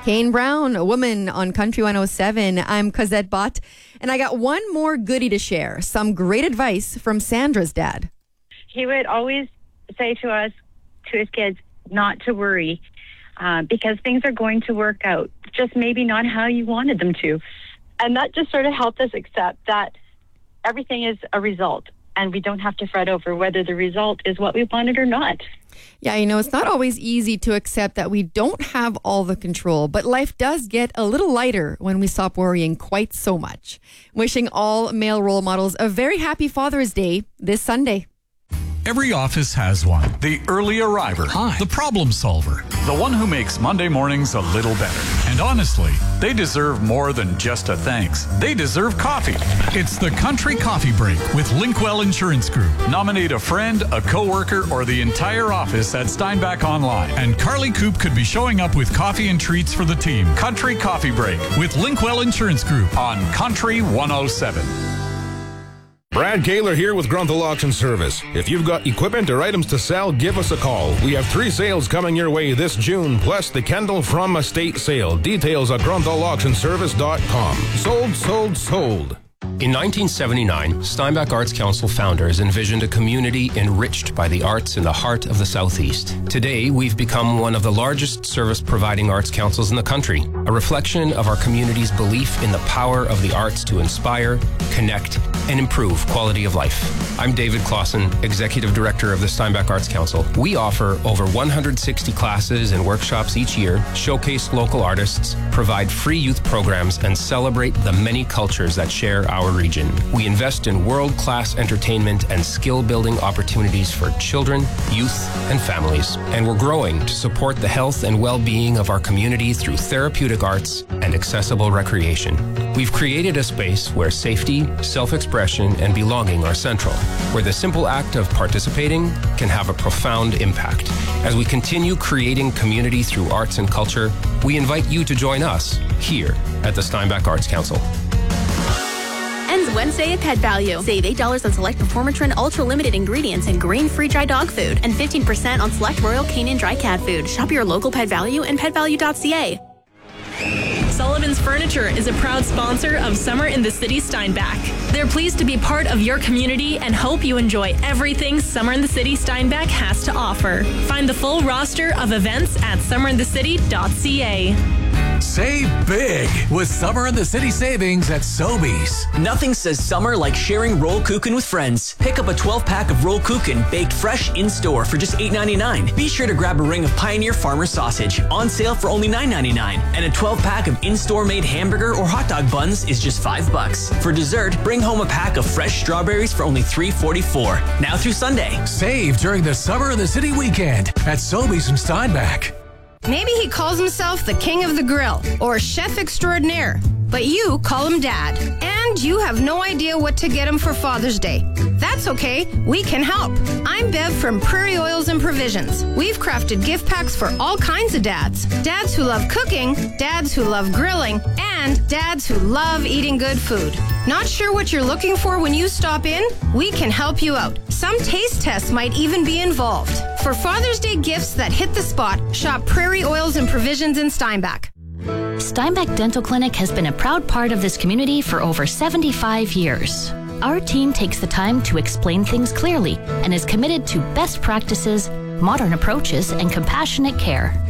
Kane Brown, a woman on Country 107. I'm Cosette Bott, and I got one more goodie to share. Some great advice from Sandra's dad. He would always say to us, to his kids, not to worry because things are going to work out, just maybe not how you wanted them to. And that just sort of helped us accept that everything is a result, and we don't have to fret over whether the result is what we wanted or not. Yeah, it's not always easy to accept that we don't have all the control, but life does get a little lighter when we stop worrying quite so much. Wishing all male role models a very happy Father's Day this Sunday. Every office has one. The early arriver. Hi. The problem solver. The one who makes Monday mornings a little better. And honestly, they deserve more than just a thanks. They deserve coffee. It's the Country Coffee Break with Linkwell Insurance Group. Nominate a friend, a coworker, or the entire office at Steinbach Online. And Carly Coop could be showing up with coffee and treats for the team. Country Coffee Break with Linkwell Insurance Group on Country 107. Brad Kaler here with Grunthal Auction Service. If you've got equipment or items to sell, give us a call. We have 3 sales coming your way this June, plus the Kendall From Estate sale. Details at grunthallauctionservice.com. Sold, sold, sold. In 1979, Steinbach Arts Council founders envisioned a community enriched by the arts in the heart of the Southeast. Today, we've become one of the largest service-providing arts councils in the country, a reflection of our community's belief in the power of the arts to inspire, connect, and improve quality of life. I'm David Clausen, Executive Director of the Steinbach Arts Council. We offer over 160 classes and workshops each year, showcase local artists, provide free youth programs, and celebrate the many cultures that share our region. We invest in world-class entertainment and skill-building opportunities for children, youth, and families. And we're growing to support the health and well-being of our community through therapeutic arts and accessible recreation. We've created a space where safety, self-expression, and belonging are central, where the simple act of participating can have a profound impact. As we continue creating community through arts and culture, we invite you to join us here at the Steinbach Arts Council. Ends Wednesday at Pet Value. Save $8 on select Performatrin Ultra Limited ingredients and grain-free dry dog food, and 15% on select Royal Canin dry cat food. Shop your local Pet Value and petvalue.ca. Sullivan's Furniture is a proud sponsor of Summer in the City Steinbach. They're pleased to be part of your community and hope you enjoy everything Summer in the City Steinbach has to offer. Find the full roster of events at summerinthecity.ca. Save big with Summer in the City savings at Sobeys. Nothing says summer like sharing roll kuchen with friends. Pick up a 12-pack of roll kuchen baked fresh in-store for just $8.99. Be sure to grab a ring of Pioneer Farmer sausage on sale for only $9.99. And a 12-pack of in-store made hamburger or hot dog buns is just $5. For dessert, bring home a pack of fresh strawberries for only $3.44. Now through Sunday. Save during the Summer in the City weekend at Sobeys in Steinbach. Maybe he calls himself the king of the grill or chef extraordinaire, but you call him dad. And you have no idea what to get him for Father's Day. That's okay, we can help. I'm Bev from Prairie Oils and Provisions. We've crafted gift packs for all kinds of dads. Dads who love cooking, dads who love grilling, and dads who love eating good food. Not sure what you're looking for when you stop in? We can help you out. Some taste tests might even be involved. For Father's Day gifts that hit the spot, shop Prairie Oils and Provisions in Steinbach. Steinbach Dental Clinic has been a proud part of this community for over 75 years. Our team takes the time to explain things clearly and is committed to best practices, modern approaches, and compassionate care.